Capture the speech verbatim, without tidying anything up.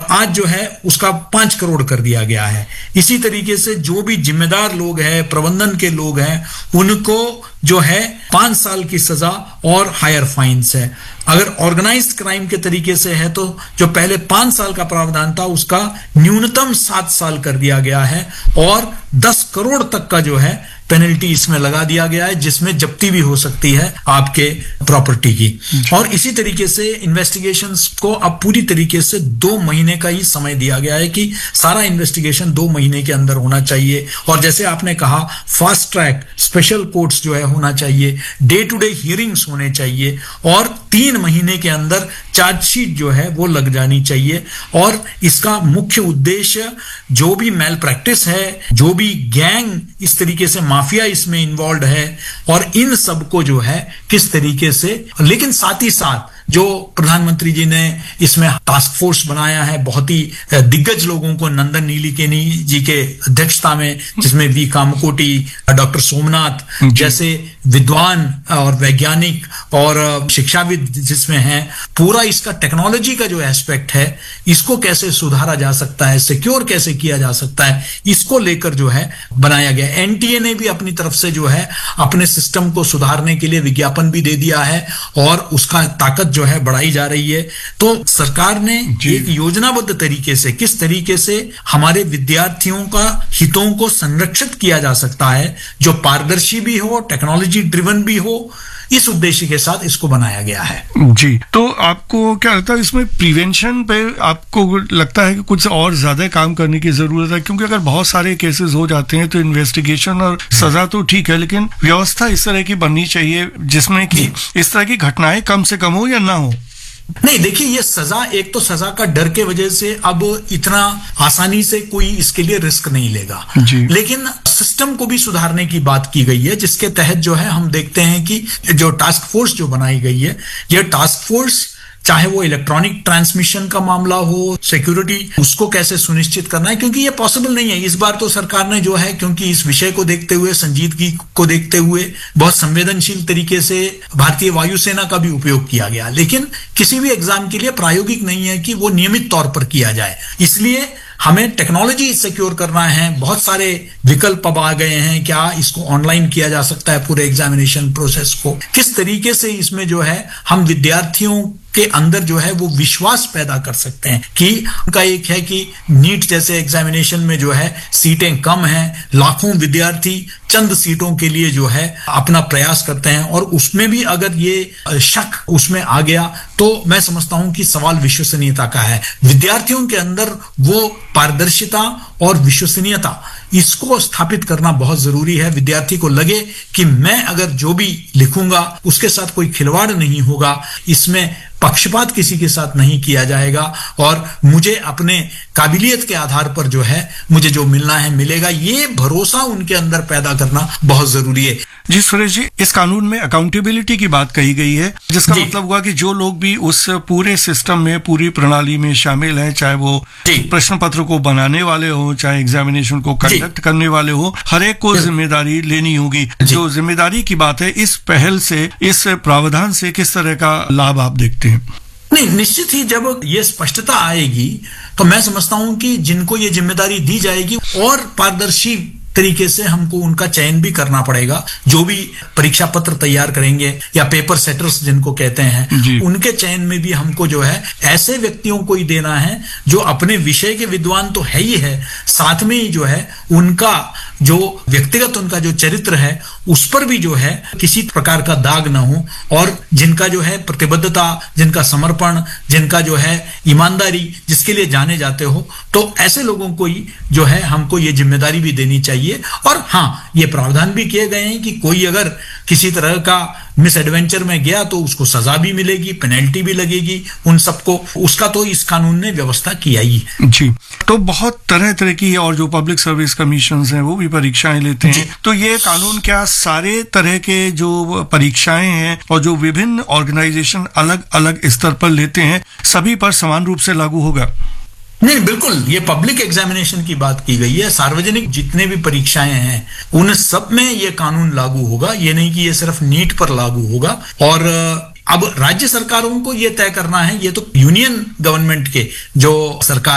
आज जो है उसका पांच करोड़ कर दिया गया है। इसी तरीके से जो भी जिम्मेदार लोग हैं, प्रबंधन के लोग हैं, उनको जो है पांच साल की सजा और हायर फाइन्स है। अगर ऑर्गेनाइज्ड क्राइम के तरीके से है तो जो पहले पांच साल का प्रावधान था उसका न्यूनतम सात साल कर दिया गया है और दस करोड़ तक का जो है पेनल्टी इसमें लगा दिया गया है, जिसमें जब्ती भी हो सकती है आपके प्रॉपर्टी की। और इसी तरीके से इन्वेस्टिगेशंस को अब पूरी तरीके से दो महीने का ही समय दिया गया है कि सारा इन्वेस्टिगेशन दो महीने के अंदर होना चाहिए। और जैसे आपने कहा, फास्ट ट्रैक स्पेशल कोर्ट्स जो है होना चाहिए, डे टू डे हियरिंग्स होने चाहिए और तीन महीने के अंदर चार्जशीट जो है वो लग जानी चाहिए। और इसका मुख्य उद्देश्य जो भी मैल प्रैक्टिस है, जो भी गैंग इस तरीके से माफिया इसमें इन्वॉल्व है, और इन सबको जो है किस तरीके से, लेकिन साथ ही साथ जो प्रधानमंत्री जी ने इसमें टास्क फोर्स बनाया है बहुत ही दिग्गज लोगों को, नंदन नीलेकनी जी के अध्यक्षता में, जिसमें वी कामकोटी, डॉक्टर सोमनाथ जैसे विद्वान और वैज्ञानिक और शिक्षाविद जिसमें हैं, पूरा इसका टेक्नोलॉजी का जो एस्पेक्ट है इसको कैसे सुधारा जा सकता है, सिक्योर कैसे किया जा सकता है, इसको लेकर जो है बनाया गया। एनटीए ने भी अपनी तरफ से जो है अपने सिस्टम को सुधारने के लिए विज्ञापन भी दे दिया है और उसका ताकत जो है बढ़ाई जा रही है। तो सरकार ने एक योजनाबद्ध तरीके से किस तरीके से हमारे विद्यार्थियों का हितों को संरक्षित किया जा सकता है, जो पारदर्शी भी हो, टेक्नोलॉजी ड्रिवन भी हो, इस उद्देश्य के साथ इसको बनाया गया है। जी, तो आपको क्या लगता है इसमें प्रिवेंशन पे आपको लगता है कि कुछ और ज्यादा काम करने की जरूरत है? क्योंकि अगर बहुत सारे केसेस हो जाते हैं तो इन्वेस्टिगेशन और सजा तो ठीक है, लेकिन व्यवस्था इस तरह की बननी चाहिए जिसमें कि इस तरह की घटनाएं कम से कम हो या ना हो। नहीं, देखिए, ये सजा, एक तो सजा का डर के वजह से अब इतना आसानी से कोई इसके लिए रिस्क नहीं लेगा, लेकिन सिस्टम को भी सुधारने की बात की गई है, जिसके तहत जो है हम देखते हैं कि जो टास्क फोर्स जो बनाई गई है, यह टास्क फोर्स चाहे वो इलेक्ट्रॉनिक ट्रांसमिशन का मामला हो, सिक्योरिटी उसको कैसे सुनिश्चित करना है, क्योंकि ये पॉसिबल नहीं है। इस बार तो सरकार ने जो है, क्योंकि इस विषय को देखते हुए, संजीदगी को देखते हुए बहुत संवेदनशील तरीके से भारतीय वायुसेना का भी उपयोग किया गया, लेकिन किसी भी एग्जाम के लिए प्रायोगिक नहीं है कि वो नियमित तौर पर किया जाए। इसलिए हमें टेक्नोलॉजी सिक्योर करना है। बहुत सारे विकल्प अब आ गए हैं, क्या इसको ऑनलाइन किया जा सकता है, पूरे एग्जामिनेशन प्रोसेस को किस तरीके से इसमें जो है हम विद्यार्थियों के अंदर जो है वो विश्वास पैदा कर सकते हैं कि उनका एक है कि नीट जैसे एग्जामिनेशन में जो है सीटें कम हैं, लाखों विद्यार्थी चंद सीटों के लिए जो है अपना प्रयास करते हैं, और उसमें भी अगर ये शक उसमें आ गया तो मैं समझता हूं कि सवाल विश्वसनीयता का है। विद्यार्थियों के अंदर वो पारदर्शिता और विश्वसनीयता, इसको स्थापित करना बहुत जरूरी है। विद्यार्थी को लगे कि मैं अगर जो भी लिखूंगा उसके साथ कोई खिलवाड़ नहीं होगा, इसमें पक्षपात किसी के साथ नहीं किया जाएगा, और मुझे अपने काबिलियत के आधार पर जो है मुझे जो मिलना है मिलेगा, ये भरोसा उनके अंदर पैदा करना बहुत जरूरी है। जी सुरेश जी, इस कानून में अकाउंटेबिलिटी की बात कही गई है, जिसका मतलब हुआ कि जो लोग भी उस पूरे सिस्टम में, पूरी प्रणाली में शामिल हैं, चाहे वो प्रश्न पत्र को बनाने वाले हो, चाहे एग्जामिनेशन को कंडक्ट करने वाले हो, हर एक को जिम्मेदारी लेनी होगी। जो जिम्मेदारी की बात है, इस पहल से, इस प्रावधान से किस तरह का लाभ आप देखते हैं? नहीं, निश्चित ही जब ये स्पष्टता आएगी तो मैं समझता हूं कि जिनको ये जिम्मेदारी दी जाएगी और पारदर्शी तरीके से हमको उनका चयन भी करना पड़ेगा। जो भी परीक्षा पत्र तैयार करेंगे या पेपर सेटर्स जिनको कहते हैं, उनके चयन में भी हमको जो है ऐसे व्यक्तियों को ही देना है जो अपने विषय के विद्वान तो है ही है, साथ में ही जो है उनका जो व्यक्तिगत उनका जो चरित्र है उस पर भी जो है किसी प्रकार का दाग ना हो, और जिनका जो है प्रतिबद्धता, जिनका समर्पण, जिनका जो है ईमानदारी, जिसके लिए जाने जाते हो, तो ऐसे लोगों को ही जो है हमको ये जिम्मेदारी भी देनी चाहिए। और हाँ, ये प्रावधान भी किए गए हैं कि कोई अगर किसी तरह का मिस एडवेंचर में गया तो उसको सजा भी मिलेगी, पेनल्टी भी लगेगी, उन सबको उसका तो इस कानून ने व्यवस्था किया ही है। जी, तो बहुत तरह तरह की और जो पब्लिक सर्विस कमीशन हैं वो भी परीक्षाएं लेते हैं, तो ये कानून क्या सारे तरह के जो परीक्षाएं हैं और जो विभिन्न ऑर्गेनाइजेशन अलग अलग स्तर पर लेते हैं सभी पर समान रूप से लागू होगा? नहीं, बिल्कुल, ये पब्लिक एग्जामिनेशन की बात की गई है। सार्वजनिक जितने भी परीक्षाएं हैं उन सब में ये कानून लागू होगा, ये नहीं कि ये सिर्फ नीट पर लागू होगा। और अब राज्य सरकारों को ये तय करना है, ये तो यूनियन गवर्नमेंट के जो सरकार